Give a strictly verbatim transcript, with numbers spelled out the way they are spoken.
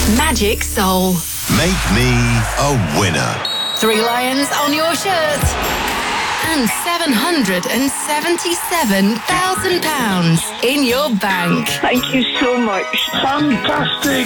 Magic Soul. Make me a winner. Three lions on your shirt. And seven hundred seventy-seven thousand pounds in your bank. Thank you so much. Fantastic.